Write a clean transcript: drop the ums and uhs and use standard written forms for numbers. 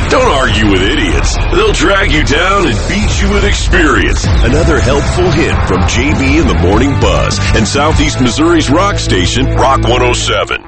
Don't argue with idiots. They'll drag you down and beat you with experience. Another helpful hint from JB in the Morning Buzz and Southeast Missouri's rock station, Rock 107.